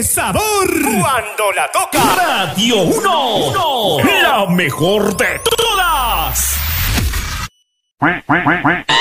¡Qué sabor! Cuando la toca Radio 1, la mejor de todas.